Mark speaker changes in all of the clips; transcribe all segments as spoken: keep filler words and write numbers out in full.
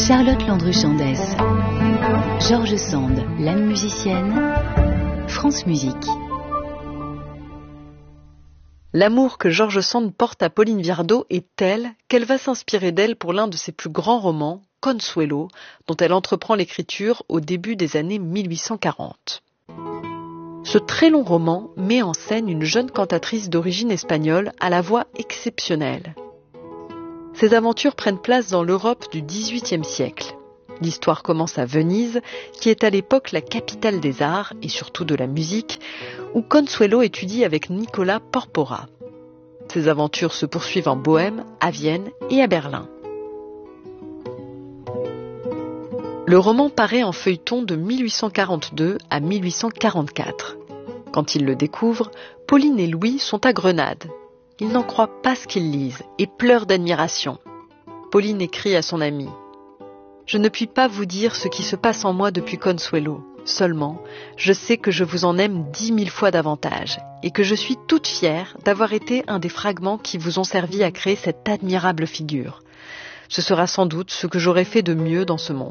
Speaker 1: Charlotte Landru-Chandès, George Sand, la musicienne, France Musique.
Speaker 2: L'amour que George Sand porte à Pauline Viardot est tel qu'elle va s'inspirer d'elle pour l'un de ses plus grands romans, Consuelo, dont elle entreprend l'écriture au début des années mille huit cent quarante. Ce très long roman met en scène une jeune cantatrice d'origine espagnole à la voix exceptionnelle. Ses aventures prennent place dans l'Europe du dix-huitième siècle. L'histoire commence à Venise, qui est à l'époque la capitale des arts et surtout de la musique, où Consuelo étudie avec Nicolas Porpora. Ses aventures se poursuivent en Bohême, à Vienne et à Berlin. Le roman paraît en feuilleton de mille huit cent quarante-deux à mille huit cent quarante-quatre. Quand ils le découvrent, Pauline et Louis sont à Grenade. Ils n'en croient pas ce qu'ils lisent et pleurent d'admiration. Pauline écrit à son amie « Je ne puis pas vous dire ce qui se passe en moi depuis Consuelo. Seulement, je sais que je vous en aime dix mille fois davantage et que je suis toute fière d'avoir été un des fragments qui vous ont servi à créer cette admirable figure. Ce sera sans doute ce que j'aurais fait de mieux dans ce monde. »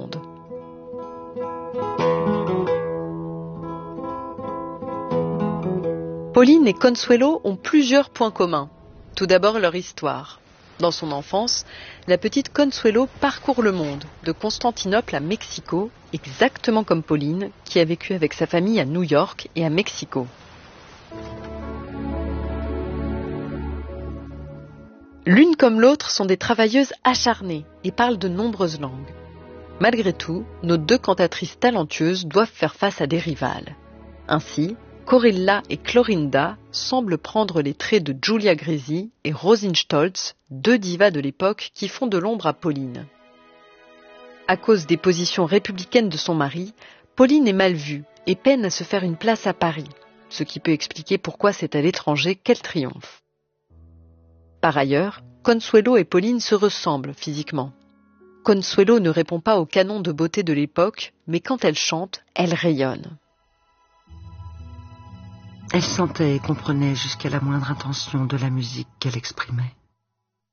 Speaker 2: Pauline et Consuelo ont plusieurs points communs. Tout d'abord leur histoire. Dans son enfance, la petite Consuelo parcourt le monde, de Constantinople à Mexico, exactement comme Pauline, qui a vécu avec sa famille à New York et à Mexico. L'une comme l'autre sont des travailleuses acharnées et parlent de nombreuses langues. Malgré tout, nos deux cantatrices talentueuses doivent faire face à des rivales. Ainsi, Corilla et Clorinda semblent prendre les traits de Julia Grisi et Rosine Stolz, deux divas de l'époque qui font de l'ombre à Pauline. À cause des positions républicaines de son mari, Pauline est mal vue et peine à se faire une place à Paris, ce qui peut expliquer pourquoi c'est à l'étranger qu'elle triomphe. Par ailleurs, Consuelo et Pauline se ressemblent physiquement. Consuelo ne répond pas au canon de beauté de l'époque, mais quand elle chante, elle rayonne.
Speaker 3: Elle sentait et comprenait jusqu'à la moindre intention de la musique qu'elle exprimait.